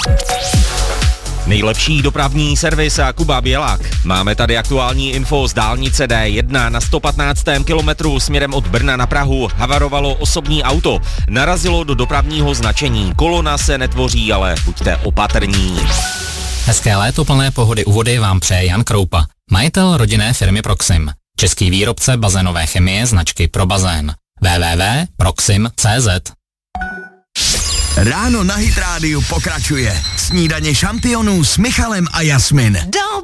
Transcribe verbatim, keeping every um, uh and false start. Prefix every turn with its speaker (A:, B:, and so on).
A: Nejlepší dopravní servis a Kuba Bělák. Máme tady aktuální info z dálnice D jedna na sto patnáctém kilometru směrem od Brna na Prahu. Havarovalo osobní auto. Narazilo do dopravního značení. Kolona se netvoří, ale buďte opatrní.
B: Hezké léto plné pohody u vody vám přeje Jan Kroupa, majitel rodinné firmy Proxim. Český výrobce bazénové chemie značky Pro bazén. w w w tečka proxim tečka c z.
C: Ráno na Hit rádiu pokračuje. Snídaně šampionů s Michalem a Jasmin.